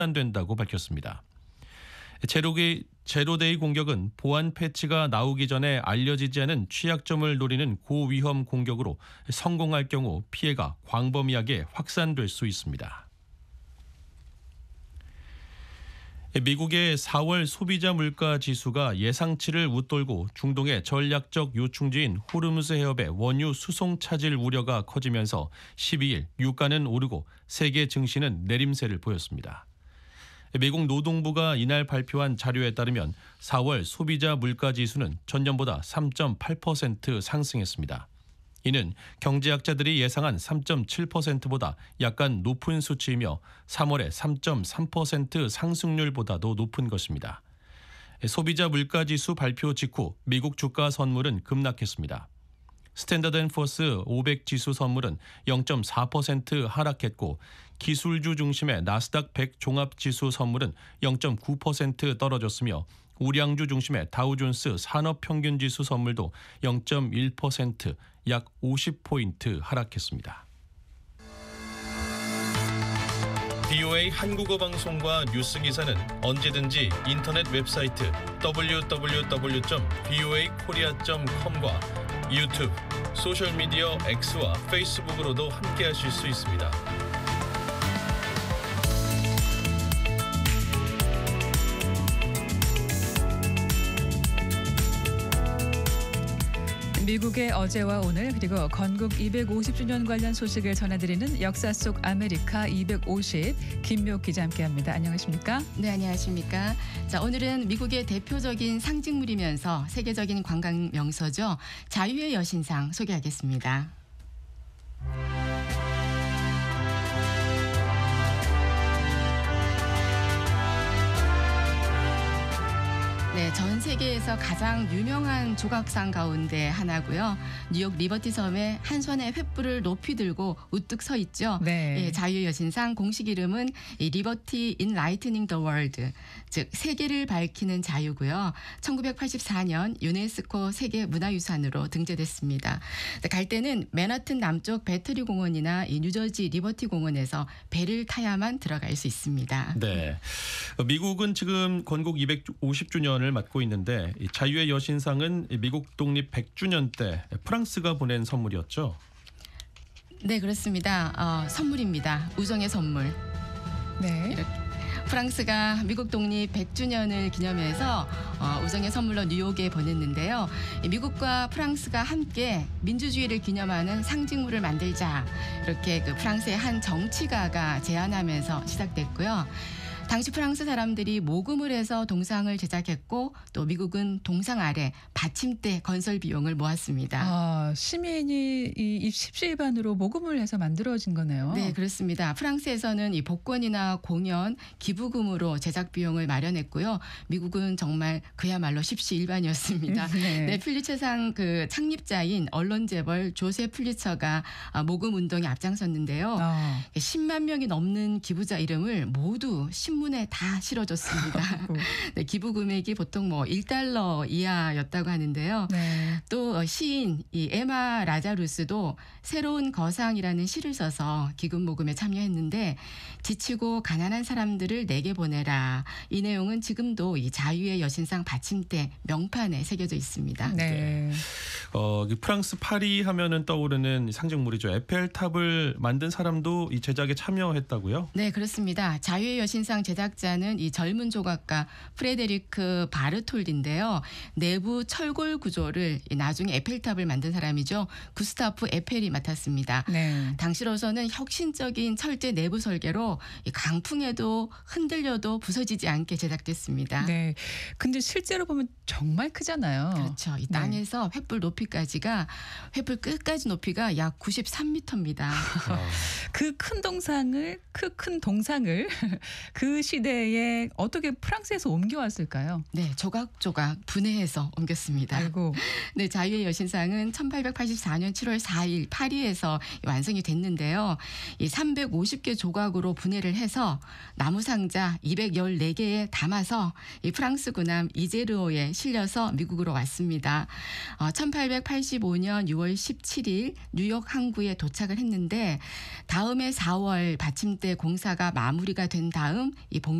확산된다고 밝혔습니다. 제로데이 공격은 보안 패치가 나오기 전에 알려지지 않은 취약점을 노리는 고위험 공격으로 성공할 경우 피해가 광범위하게 확산될 수 있습니다. 미국의 4월 소비자 물가 지수가 예상치를 웃돌고 중동의 전략적 요충지인 호르무즈 해협의 원유 수송 차질 우려가 커지면서 12일 유가는 오르고 세계 증시는 내림세를 보였습니다. 미국 노동부가 이날 발표한 자료에 따르면 4월 소비자 물가 지수는 전년보다 3.8% 상승했습니다. 이는 경제학자들이 예상한 3.7%보다 약간 높은 수치이며 3월의 3.3% 상승률보다도 높은 것입니다. 소비자 물가 지수 발표 직후 미국 주가 선물은 급락했습니다. 스탠더드&포어스 500 지수 선물은 0.4% 하락했고 기술주 중심의 나스닥 100 종합지수 선물은 0.9% 떨어졌으며 우량주 중심의 다우존스 산업평균지수 선물도 0.1% 약 50포인트 하락했습니다. VOA 한국어 방송과 뉴스 기사는 언제든지 인터넷 웹사이트 www.voakorea.com과 유튜브, 소셜미디어 X와 페이스북으로도 함께하실 수 있습니다. 미국의 어제와 오늘 그리고 건국 250주년 관련 소식을 전해드리는 역사 속 아메리카 250 김묘 기자 함께합니다. 안녕하십니까? 네, 안녕하십니까? 자, 오늘은 미국의 대표적인 상징물이면서 세계적인 관광 명소죠. 자유의 여신상 소개하겠습니다. 네, 전 세계에서 가장 유명한 조각상 가운데 하나고요. 뉴욕 리버티 섬에 한 손에 횃불을 높이 들고 우뚝 서 있죠. 네. 예, 자유의 여신상 공식 이름은 리버티 인 라이트닝 더 월드, 즉 세계를 밝히는 자유고요. 1984년 유네스코 세계 문화유산으로 등재됐습니다. 갈 때는 맨하튼 남쪽 배터리 공원이나 이 뉴저지 리버티 공원에서 배를 타야만 들어갈 수 있습니다. 네, 미국은 지금 건국 250주년을 맞고 있는데 이 자유의 여신상은 미국 독립 100주년 때 프랑스가 보낸 선물이었죠? 네, 그렇습니다. 선물입니다. 우정의 선물. 네. 이렇게 프랑스가 미국 독립 100주년을 기념해서 우정의 선물로 뉴욕에 보냈는데요. 미국과 프랑스가 함께 민주주의를 기념하는 상징물을 만들자, 이렇게 그 프랑스의 한 정치가가 제안하면서 시작됐고요. 당시 프랑스 사람들이 모금을 해서 동상을 제작했고 또 미국은 동상 아래 받침대 건설 비용을 모았습니다. 시민이 이 십시일반으로 모금을 해서 만들어진 거네요. 네, 그렇습니다. 프랑스에서는 이 복권이나 공연, 기부금으로 제작 비용을 마련했고요. 미국은 정말 그야말로 십시일반이었습니다. 네. 네, 퓰리처상 그 창립자인 언론 재벌 조세 퓰리처가 모금 운동에 앞장섰는데요. 10만 명이 넘는 기부자 이름을 모두 신문에 다 실어줬습니다. 네, 기부 금액이 보통 뭐 $1 이하였다고 하는데요. 네. 또 시인 이 에마 라자루스도 새로운 거상이라는 시를 써서 기금 모금에 참여했는데 지치고 가난한 사람들을 내게 보내라. 이 내용은 지금도 이 자유의 여신상 받침대 명판에 새겨져 있습니다. 네. 프랑스 파리 하면은 떠오르는 상징물이죠. 에펠탑을 만든 사람도 이 제작에 참여했다고요? 네, 그렇습니다. 자유의 여신상 제작자는 이 젊은 조각가 프레데리크 바르톨디인데요. 내부 철골 구조를 나중에 에펠탑을 만든 사람이죠. 구스타프 에펠이 맡았습니다. 네. 당시로서는 혁신적인 철제 내부 설계로 이 강풍에도 흔들려도 부서지지 않게 제작됐습니다. 네. 근데 실제로 보면 정말 크잖아요. 그렇죠. 이 땅에서 횃불 높이까지가 횃불 끝까지 높이가 약 93m입니다. 그 큰 동상을 그 시대에 어떻게 프랑스에서 옮겨왔을까요? 네, 조각조각 분해해서 옮겼습니다. 아이고. 네, 자유의 여신상은 1884년 7월 4일 파리에서 완성이 됐는데요. 이 350개 조각으로 분해를 해서 나무 상자 214개에 담아서 이 프랑스 군함 이제르오에 실려서 미국으로 왔습니다. 1885년 6월 17일 뉴욕 항구에 도착을 했는데 다음해 4월 받침대 공사가 마무리가 된 다음 이